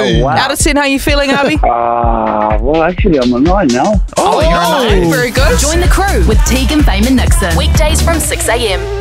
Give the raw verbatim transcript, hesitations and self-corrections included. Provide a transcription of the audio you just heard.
Oh, wow. Out of ten, how are you feeling, Abby? Ah, well, actually, I'm a nine now. Oh, you're a nine. Very good. Join the crew with Tegan, Fame and Nixon. Weekdays from six a m.